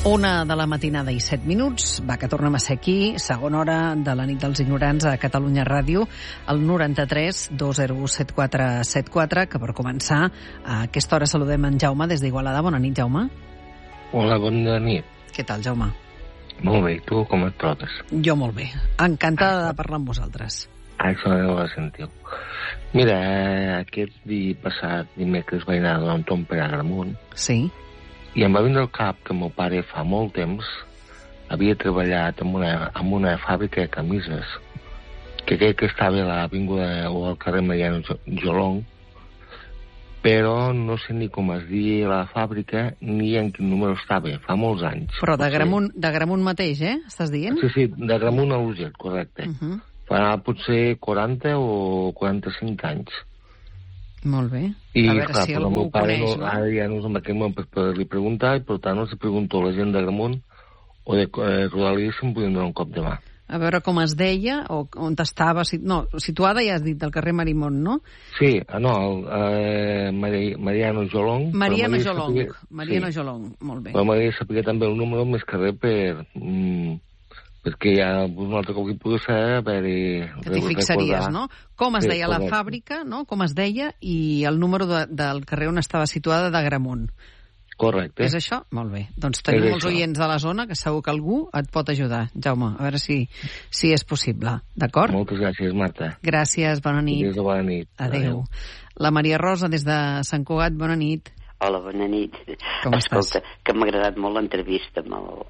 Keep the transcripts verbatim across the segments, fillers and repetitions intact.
Una de la matinada i set minuts. Va, que tornem a ser aquí. Segona hora de la nit dels ignorants a Catalunya Ràdio, al noranta-tres dos zero u set quatre set quatre, que per començar, a aquesta hora saludem en Jaume des d'Igualada. Bona nit, Jaume. Hola, bona nit. Què tal, Jaume? Molt bé, tu com et trobes? Jo molt bé. Encantada de parlar amb vosaltres. Això no ho sentiu. Mira, aquest dia passat, dimecres, vaig anar a donar un tomb per Agramunt. Sí. I em va vindre al cap que el meu pare fa molt temps havia treballat en una, en una fàbrica de camises, que crec que estava a l'avinguda o al carrer Mariano Jolong, però no sé ni com es deia la fàbrica ni en quin número estava, fa molts anys. Però d'Agramunt d'Agramunt mateix, eh? Estàs dient? Sí, sí, d'Agramunt a l'Urgell, correcte. Uh -huh. Fa potser quaranta o quaranta-cinc anys. Molt bé. I, a veure clar, si el algú meu ho pare coneix, no, no? ara ja no és en aquell moment per poder-li preguntar, i per tant els pregunto a la gent d'Agramunt o de eh, Rodalies si em podien donar un cop de mà. A veure com es deia, o on estava... No, situada ja has dit, del carrer Marimón, no? Sí, no, el eh, Mari, Mariano Jolong. Mariano Jolong, saber, Mariano sí. Jolong, molt bé. Però m'agradaria saber també el número més que res per... Mm, perquè ja un altre cop que pugui ser, a veure... Que t'hi fixaries, no? Com es sí, deia correcte. La fàbrica, no? Com es deia, i el número de, del carrer on estava situada d'Agramunt. Correcte. És això? Molt bé. Doncs tenim és molts això. Oients de la zona que segur que algú et pot ajudar. Jaume, a veure si, si és possible. D'acord? Moltes gràcies, Marta. Gràcies, bona nit. Adéu, bona nit. Adéu. Adéu. La Maria Rosa, des de Sant Cugat, bona nit. Hola, bona nit. Com Escolta, estàs? que m'ha agradat molt l'entrevista amb el...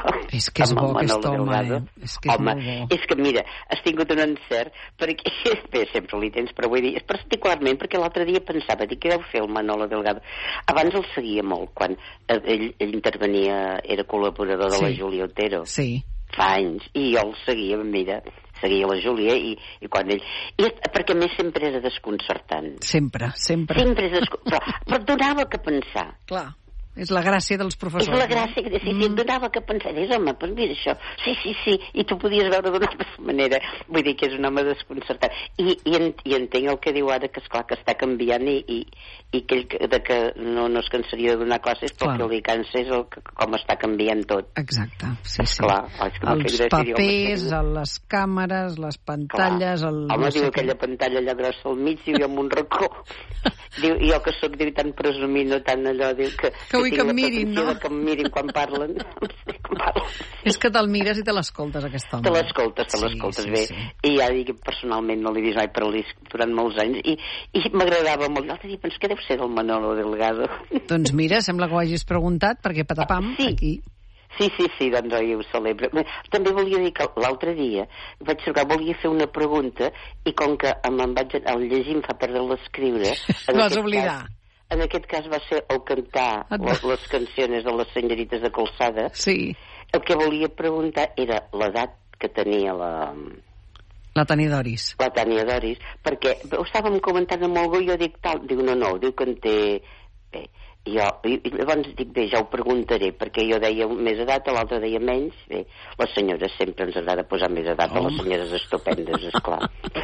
És que és bo aquest home, eh? És que és home, molt bo. És que, mira, has tingut un encert, perquè, bé, sempre li tens, però vull dir, és particularment perquè l'altre dia pensava, dic, què deu fer el Manolo Delgado? Abans el seguia molt, quan ell, ell intervenia, era col·laborador de Sí. la Júlia Otero. Sí. Fa anys, i jo el seguia, mira, seguia la Júlia, i, i quan ell... I, perquè a més sempre era desconcertant. Sempre, sempre. Sempre és desconcertant, però, però et donava que pensar. Clar. És la gràcia dels professors. És la gràcia que sí, sí, et donava que pensar, dius, home, doncs mira això, sí, sí, sí, i tu podies veure d'una altra manera, vull dir que és un home desconcertat. I, i, en, i entenc el que diu ara, que esclar que està canviant i, i, i que ell de que no, no es cansaria de donar classes, però Clar. que li cansa és el, que, com està canviant tot. Exacte, sí, sí. Clar, és que m'ha fet Els gràcia, diu, papers, home, les càmeres, les pantalles... El... Home, no sé diu què. aquella pantalla allà grossa al mig, diu, amb un racó. Diu, jo que sóc, diu, tan presumint, no tant allò, diu, que... Que vull que tinc em la mirin, no? pretensió de que em mirin quan parlen. quan parlen. És que te'l mires i te l'escoltes, aquest home. Te l'escoltes, te l'escoltes sí, bé. Sí, sí. I ja dic, personalment no l'he vist mai per l'I S C durant molts anys, i, i m'agradava molt. L'altre dia penso que deu ser del Manolo Delgado. Doncs mira, sembla que ho hagis preguntat, perquè patapam, Sí. aquí... Sí, sí, sí, doncs oi, ho celebro. També volia dir que l'altre dia vaig trucar, volia fer una pregunta, i com que me'n vaig el llegir em fa perdre l'escriure... Vas oblidar. Cas, en aquest cas va ser el cantar Et... les, les canciones de les senyorites de Calçada. Sí. El que volia preguntar era l'edat que tenia la... La Tania Doris. la Tània Doris, perquè ho estàvem comentant amb algú i jo dic tal, diu no, no, diu que en té... Bé, i jo, i, i llavors dic, bé, ja ho preguntaré, perquè jo deia més edat, l'altre deia menys. Bé, les senyores sempre ens agrada posar més edat, a les senyores estupendes, esclar.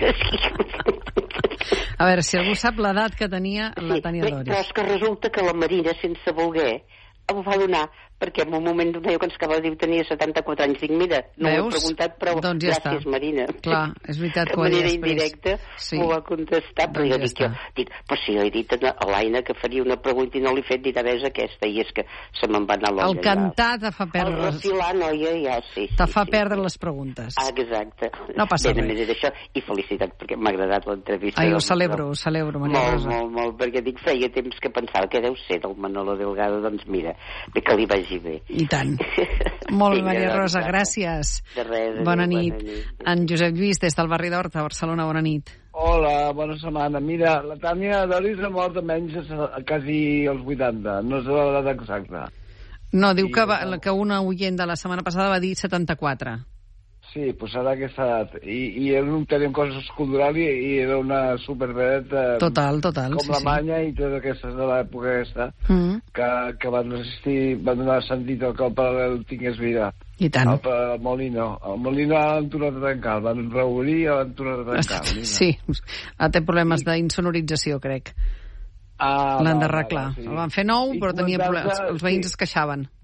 A veure, si algú sap l'edat que tenia la Tània bé, Doris. però és que resulta que la Marina, sense voler, ho va donar, perquè en un moment donat jo que ens acaba de dir tenia setanta-quatre anys, dic, mira, no Veus? ho he preguntat, però Doncs ja gràcies, està. Marina. Clar, és veritat que de ho ha dit manera després. indirecta Sí. m'ho va contestar, però Doncs jo ja dic, jo, està. dic, però si jo he dit a l'Aina que faria una pregunta i no l'he fet, dirà, ves aquesta, i és que se me'n va anar l'olla. El cantar te fa El perdre les... refilar, noia, ja, sí. Te sí, fa sí, perdre sí. les preguntes. Ah, exacte. No passa Bé, res. només és això, i felicitats, perquè m'ha agradat l'entrevista. Ai, ho doncs, celebro, no? ho celebro, Maria Molt, Rosa. molt, molt, perquè dic, feia temps que pensava que deu ser del Manolo Delgado, doncs mira, bé que li vagi bé. I tant. Molt bé, Vinga, Maria doncs, Rosa, apa. gràcies. De res, adéu, Bona nit. bona nit. En Josep Lluís, des del barri d'Horta, Barcelona, bona nit. Hola, bona setmana. Mira, la Tània Doris ha mort almenys a, a quasi als vuitanta, no sé l'edat exacta. No, diu Sí, que, va, no. que una oient de la setmana passada va dir setanta-quatre. Sí, pues serà aquesta edat. I, i era un tenia coses culturals i, i era una supervedeta Total, total, com sí, la sí. Manya i totes aquestes de l'època aquesta Mm. que, que van resistir, van donar sentit al que el paral·lel tingués vida. I tant. El, el Molino. El Molino l'han tornat a tancar, el van reobrir i l'han tornat a tancar. Mira. Sí, ara té problemes d'insonorització, crec. Ah, L'han va, d'arreglar. va, sí. El van fer nou, I però tenia comentar-te- problemes. Els veïns sí. es queixaven.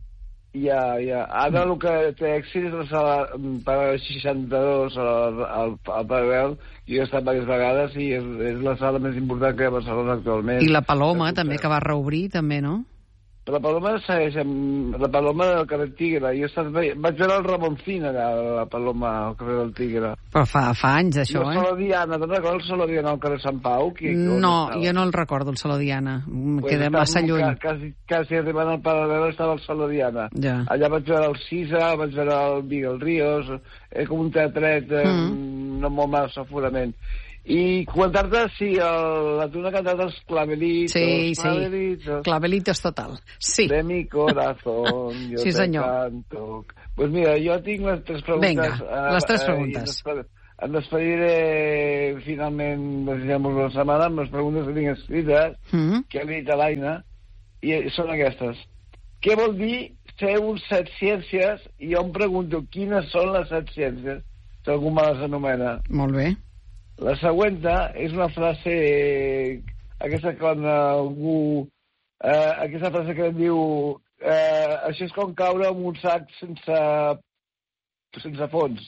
Ja, ja. Ara el que té èxit és la sala per seixanta-dos al, al, al Paral·lel. Jo he estat diverses vegades i és, és la sala més important que hi ha a Barcelona actualment. I la Paloma, també, que va reobrir, també, no? La Paloma segueix amb... La Paloma del carrer Tigre. Jo he estat... Vaig veure el Ramoncín allà, la Paloma al carrer del Tigre. Però fa, fa anys, això, eh? El Saló Diana, te'n recordes el Saló Diana al carrer Sant Pau? Qui, no, jo no el recordo, el Saló Diana. Em pues queda massa lluny. Quasi, quasi arribant al Paral·lel estava el Saló Diana. Ja. Allà vaig veure el Cisa, vaig veure el Miguel Ríos, eh, com un teatret, eh, mm. no molt massa forament. I comentar-te si el, la tuna ha cantat els Clavelitos. Sí, Clavelitos, sí, Clavelitos total. Sí. De mi corazón, yo sí, te senyor. canto. Pues mira, jo tinc les tres preguntes. Vinga, les tres preguntes. Eh, em despediré finalment, desitjant-vos la setmana, amb les preguntes que tinc escrites, mm. que ha dit a l'Aina, i són aquestes. Què vol dir ser un set ciències? I jo em pregunto quines són les set ciències, si algú me les anomena. Molt bé. La següent és una frase, eh, aquesta quan algú, eh, aquesta frase que diu, eh, això és com caure en un sac sense, sense fons.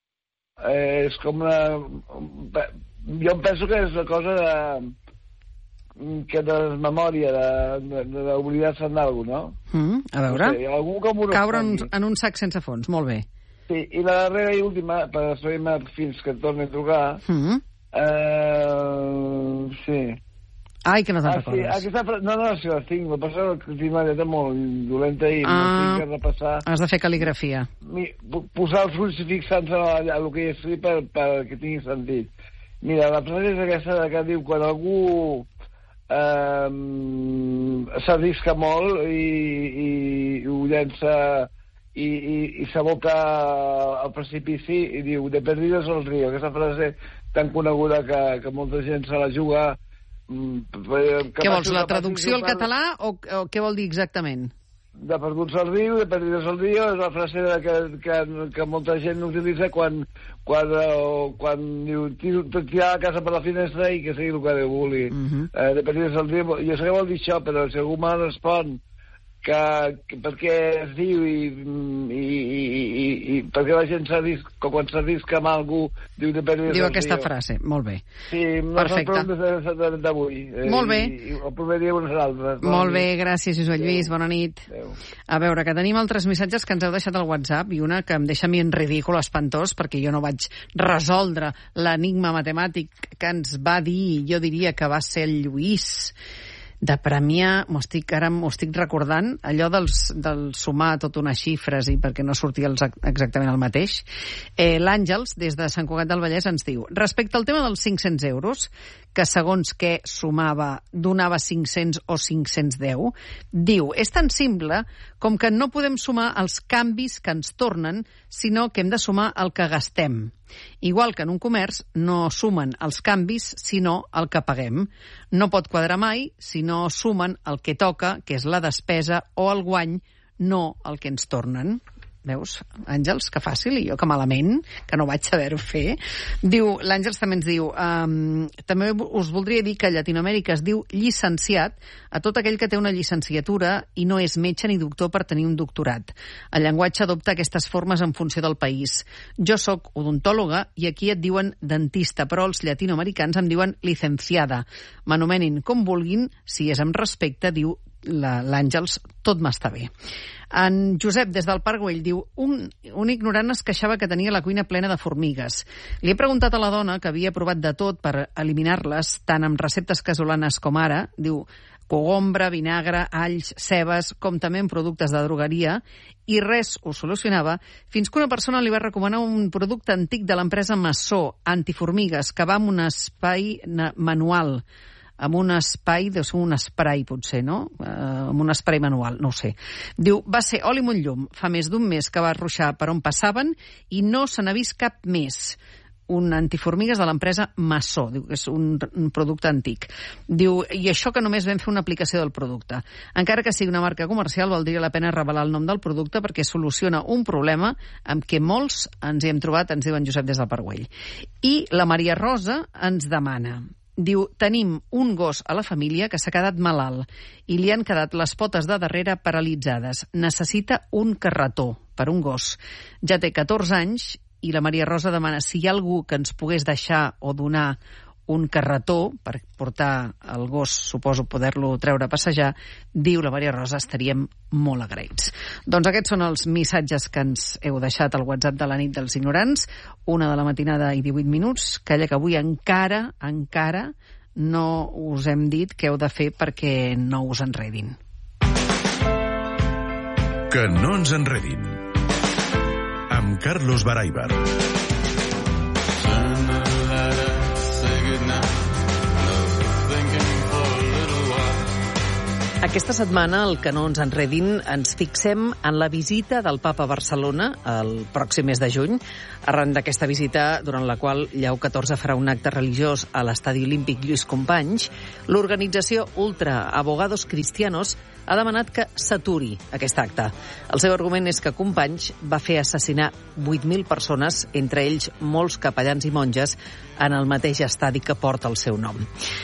Eh, és com una... Jo em penso que és una cosa de, que de memòria, d'oblidar-se d'alguna, no? Mm, a veure, no sé, algú com caure en, en un sac sense fons, molt bé. Sí, i la darrera i última, per despedir-me fins que et torni a trucar, mm-hmm. Uh, sí. Ai, que no te'n ah, recordes. Sí, aquesta... No, no, si la tinc. La passa que tinc una lletra molt dolenta i ah, no tinc que repassar. Has de fer cal·ligrafia. Mi, posar els ulls fixant-se a, a el que hi escrit per, perquè tingui sentit. Mira, la frase és aquesta que diu quan algú eh, s'arrisca molt i, i, i ho llença i, i, i s'aboca al precipici i diu de perdidos al río. Aquesta frase tan coneguda que, que molta gent se la juga. Què vols, la traducció al català o, o què vol dir exactament? De perduts al riu, de perdidos al río, és la frase que, que, que molta gent utilitza quan, quan, quan diu tirar la casa per la finestra i que sigui el que Déu vulgui. Uh-huh. eh, de perdidos al riu, jo sé que vol dir això, però si algú me respon que, que per què es diu i, i, i, i, i per què la gent s'arrisca, quan s'arrisca amb algú diu de perdidos diu al aquesta riu. Frase, molt bé. Sí, no perfecte. Són d'avui. Eh, molt bé. I, i el proper dia unes altres. Molt bé, gràcies, Josep Lluís, bona nit. Adéu. A veure, que tenim altres missatges que ens heu deixat al WhatsApp i una que em deixa a mi en ridícul, espantós, perquè jo no vaig resoldre l'enigma matemàtic que ens va dir, jo diria que va ser el Lluís, de premiar, m'ho estic, ara m'ho estic recordant, allò dels, del sumar tot unes xifres i perquè no sortia exactament el mateix. Eh, L'Àngels, des de Sant Cugat del Vallès, ens diu, respecte al tema dels cinc-cents euros, que segons què sumava donava cinc-cents o cinc-cents deu, diu, és tan simple com que no podem sumar els canvis que ens tornen, sinó que hem de sumar el que gastem. Igual que en un comerç no sumen els canvis, sinó el que paguem. No pot quadrar mai si no sumen el que toca, que és la despesa, o el guany, no el que ens tornen. Veus, Àngels, que fàcil, i jo que malament, que no vaig saber-ho fer. Diu, l'Àngels també ens diu, um, també us voldria dir que a Llatinoamèrica es diu llicenciat a tot aquell que té una llicenciatura i no és metge ni doctor per tenir un doctorat. El llenguatge adopta aquestes formes en funció del país. Jo sóc odontòloga i aquí et diuen dentista, però els llatinoamericans em diuen licenciada. M'anomenin com vulguin, si és amb respecte, diu l'Àngels, tot m'està bé. En Josep, des del Parc Güell, diu un, un ignorant es queixava que tenia la cuina plena de formigues. Li he preguntat a la dona, que havia provat de tot per eliminar-les, tant amb receptes casolanes com ara, diu cogombre, vinagre, alls, cebes, com també en productes de drogueria, i res ho solucionava, fins que una persona li va recomanar un producte antic de l'empresa Massó, antiformigues, que va amb un espai manual, amb un espai, deu ser un spray potser, no? Uh, amb un spray manual, no ho sé. Diu, va ser oli amb un llum, fa més d'un mes que va ruixar per on passaven i no se n'ha vist cap més. Un antiformigues de l'empresa Massó, diu que és un, un producte antic. Diu, i això que només vam fer una aplicació del producte. Encara que sigui una marca comercial, valdria la pena revelar el nom del producte perquè soluciona un problema amb què molts ens hi hem trobat, ens diuen Josep des del Parc Güell. I la Maria Rosa ens demana, Diu, tenim un gos a la família que s'ha quedat malalt i li han quedat les potes de darrere paralitzades. Necessita un carretó per un gos. Ja té catorze anys i la Maria Rosa demana si hi ha algú que ens pogués deixar o donar un carretó per portar el gos, suposo poder-lo treure a passejar. Diu la Maria Rosa, estaríem molt agraïts. Doncs aquests són els missatges que ens heu deixat al WhatsApp de la nit dels ignorants. Una de la matinada i divuit minuts. Calla que avui encara, encara no us hem dit què heu de fer perquè no us enredin. Que no ens enredin. Amb Carlos Baraibar. Aquesta setmana, el que no ens enredin, ens fixem en la visita del papa a Barcelona el pròxim mes de juny. Arran d'aquesta visita, durant la qual Lleó catorze farà un acte religiós a l'Estadi Olímpic Lluís Companys, l'organització Ultra Abogados Cristianos ha demanat que s'aturi aquest acte. El seu argument és que Companys va fer assassinar vuit mil persones, entre ells molts capellans i monges, en el mateix estadi que porta el seu nom.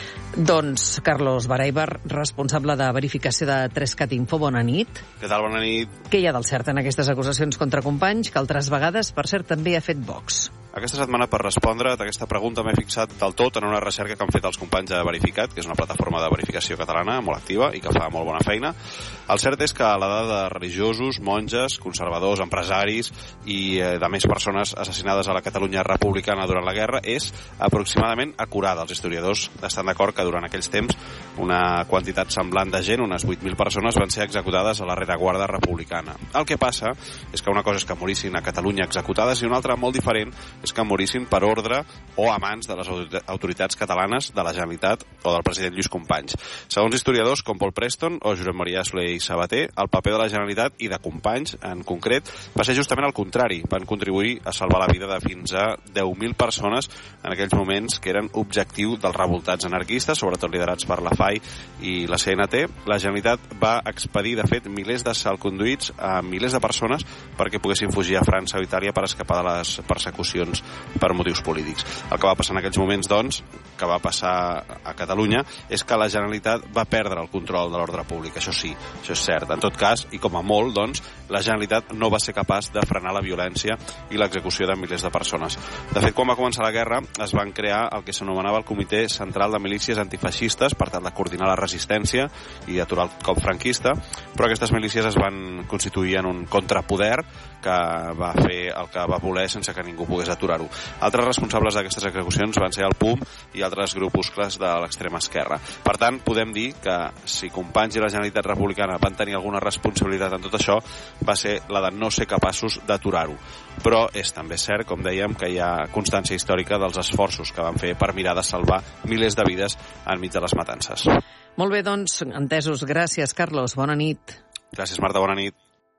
Doncs, Carlos Baraibar, responsable de verificació de Trescat Info, bona nit. Què tal, bona nit? Què hi ha del cert en aquestes acusacions contra Companys, que altres vegades, per cert, també ha fet Vox? Aquesta setmana, per respondre a aquesta pregunta, m'he fixat del tot en una recerca que han fet els companys de Verificat, que és una plataforma de verificació catalana molt activa i que fa molt bona feina. El cert és que la dada de religiosos, monges, conservadors, empresaris i eh, de més persones assassinades a la Catalunya republicana durant la guerra és aproximadament acurada. Els historiadors estan d'acord que durant aquells temps una quantitat semblant de gent, unes vuit mil persones, van ser executades a la rereguarda republicana. El que passa és que una cosa és que morissin a Catalunya executades i una altra molt diferent és que morissin per ordre o a mans de les autoritats catalanes, de la Generalitat o del president Lluís Companys. Segons historiadors com Paul Preston o Josep Maria Soler i Sabater, el paper de la Generalitat i de Companys, en concret, va ser justament el contrari. Van contribuir a salvar la vida de fins a deu mil persones en aquells moments que eren objectiu dels revoltats anarquistes, sobretot liderats per la F A I i la C N T. La Generalitat va expedir, de fet, milers de salconduïts a milers de persones perquè poguessin fugir a França o Itàlia per escapar de les persecucions per motius polítics. El que va passar en aquells moments, doncs, que va passar a Catalunya, és que la Generalitat va perdre el control de l'ordre públic. Això sí, això és cert. En tot cas, i com a molt, doncs, la Generalitat no va ser capaç de frenar la violència i l'execució de milers de persones. De fet, quan va començar la guerra, es van crear el que s'anomenava el Comitè Central de Milícies Antifeixistes per tal de coordinar la resistència i aturar el cop franquista, però aquestes milícies es van constituir en un contrapoder que va fer el que va voler sense que ningú pogués aturar-ho. Altres responsables d'aquestes execucions van ser el P U M i altres grupuscles de l'extrema esquerra. Per tant, podem dir que si Companys i la Generalitat Republicana van tenir alguna responsabilitat en tot això, va ser la de no ser capaços d'aturar-ho. Però és també cert, com dèiem, que hi ha constància històrica dels esforços que van fer per mirar de salvar milers de vides enmig de les matances. Molt bé, doncs, entesos. Gràcies, Carlos. Bona nit. Gràcies, Marta. Bona nit.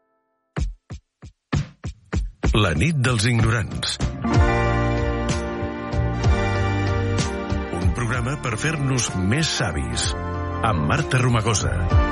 La nit dels ignorants. Un programa per fer-nos més savis. Amb Marta Romagosa.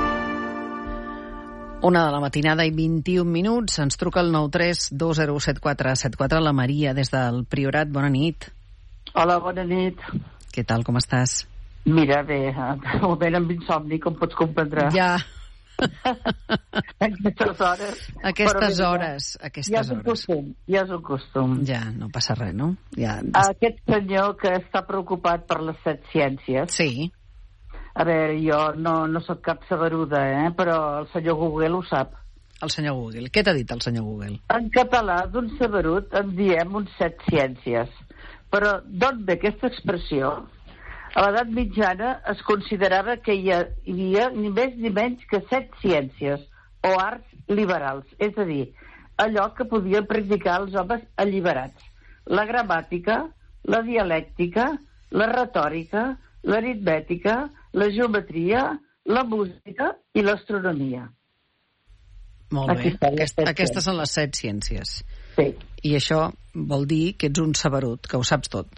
Una de la matinada i vint-i-un minuts. Ens truca el nou tres dos zero set quatre set quatre. La Maria, des del Priorat. Bona nit. Hola, bona nit. Què tal, com estàs? Mira, bé, de moment amb insomni, com pots comprendre. Ja. Aquestes hores. Aquestes hores. Aquestes ja és un hores. costum, ja és un costum. Ja, no passa res, no? Ja... Aquest senyor que està preocupat per les set ciències... Sí. A veure, jo no, no sóc cap saberuda, eh? Però el senyor Google ho sap. El senyor Google. Què t'ha dit el senyor Google? En català, d'un saberut, en diem un set ciències. Però d'on ve aquesta expressió? A l'edat mitjana es considerava que hi havia ni més ni menys que set ciències o arts liberals, és a dir, allò que podien practicar els homes alliberats. La gramàtica, la dialèctica, la retòrica, l'aritmètica, la geometria, la música i l'astronomia. Molt bé. Aquest, aquestes són les set ciències. Sí. I això vol dir que ets un saberut, que ho saps tot.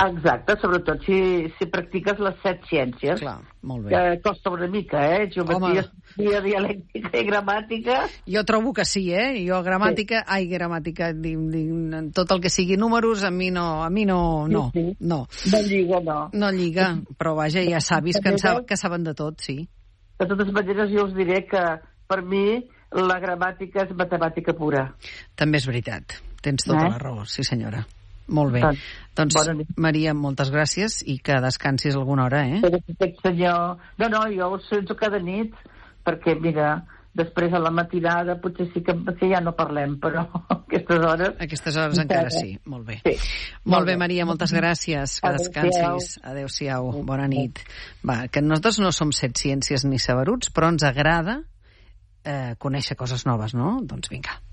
Exacte, sobretot si, si practiques les set ciències. Clar, molt bé. Que costa una mica, eh? Geometria, dialèctica i gramàtica. Jo trobo que sí, eh? Jo gramàtica, sí. ai, gramàtica, di, di, tot el que sigui números, a mi no, a mi no, no, sí, sí. no. No lliga, no. No lliga, però vaja, ja savis que, en sab, que saben de tot, sí. De totes maneres, jo us diré que per mi la gramàtica és matemàtica pura. També és veritat, tens tota eh? la raó, sí senyora. Molt bé. Doncs, Maria, moltes gràcies i que descansis alguna hora, eh? Aquest senyor... No, no, jo ho sento cada nit, perquè, mira, després a la matinada potser sí que, que ja no parlem, però aquestes hores... Aquestes hores encara sí, molt bé. Sí. Molt, molt bé, Maria, moltes gràcies. Que descansis. Adéu-siau. Bona nit. Va, que nosaltres no som set ciències ni saberuts, però ens agrada eh, conèixer coses noves, no? Doncs vinga.